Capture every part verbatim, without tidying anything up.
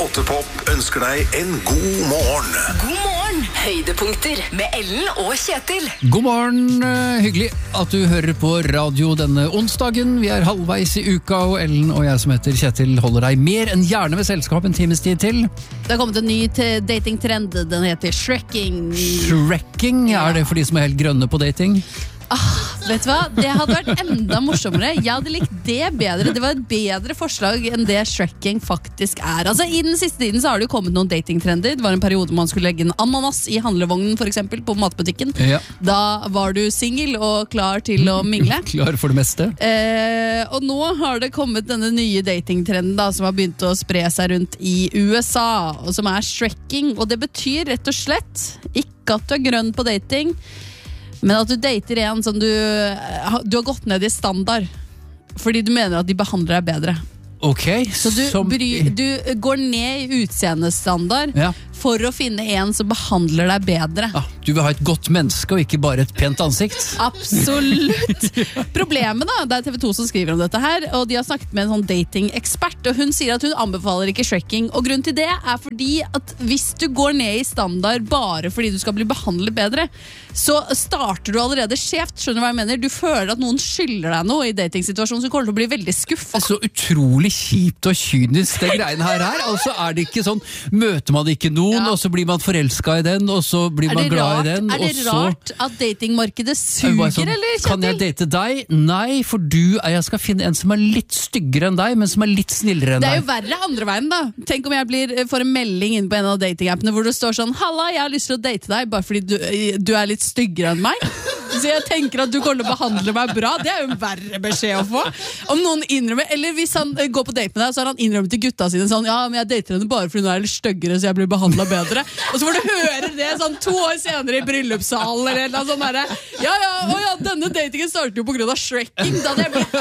Låtepop ønsker deg en god morgen. God morgen, høydepunkter med Ellen og Kjetil. God morgen, hyggelig at du hører på radio denne onsdagen. Vi er halvveis i uka, og Ellen og jeg som heter Kjetil holder deg mer enn gjerne ved selskap en times tid til. Det har kommet en ny til datingtrend, den heter shrekking. Shrekking, er det for de som er helt grønne på dating? Ah, vet du hva? Det hadde vært enda morsommere. Jeg hadde likt det bedre. Det var et bedre forslag enn det shrekking faktisk er. Altså, i den siste tiden så har det jo kommet noen datingtrender. Det var en periode man skulle legge en ananas i handlevognen, for eksempel, på matbutikken. Ja. Da var du single og klar til å mingle. Klar for det meste. Eh, og nå har det kommet denne nye datingtrenden da, som har begynt å spre seg rundt i U S A, og som er shrekking. Og det betyr rett og slett ikke at du er grønn på dating, men at du dater en som du, du har gått ned i standard fordi du mener at de behandler deg bedre. Ok, så du, som... bry, du går ned i utseendestandard, ja, for å finne en som behandler deg bedre. Ja, du vil ha et godt menneske og ikke bare et pent ansikt. Absolutt. Problemet da, det er T V to som skriver om dette her, og de har snakket med en sånn dating-ekspert, og hun sier at hun anbefaler ikke shrekking, og grunnen til det er fordi at hvis du går ned i standard bare fordi du skal bli behandlet bedre, så starter du allerede skjevt, skjønner du hva jeg mener? Du føler at noen skylder deg noe i datingsituasjonen, så kommer du til å bli veldig skuffet. Så utrolig kjipt og kynisk det greiene her er. Altså er det ikke sånn, møter man ikke noen, ja, og så blir man forelsket i den, og så blir man glad rart, i den. Er det og så, rart at datingmarkedet suger, sånn, eller Kjetil? Kan jeg date deg? Nei, for du, jeg skal finne en som er litt styggere enn deg, men som er litt snillere enn deg. Det er jo verre andre veien da. Tenk om jeg blir, får en melding inn på en av datingappene hvor det står sånn, halla, jeg har lyst til å date deg, bare fordi du, du er litt styggere enn meg. Så jeg tenker at du kommer til å behandle meg bra. Det er jo en verre beskjed å få. Om noen innrømmer, eller hvis han går på date med deg, så har han innrømmet til gutta sine sånn, ja, men jeg dater henne bare fordi hun er litt styggere, så jeg blir behandlet bedre. Og så får du høre det sånn to år senere i bryllupssalen, eller noe sånt der. Ja, ja, å ja, denne datingen starter jo på grunn av shrekking. Da, det blitt,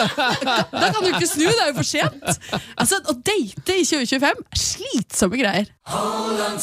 da kan du ikke snu, det er jo for sent. Altså, å date i tjue tjuefem er slitsomme greier.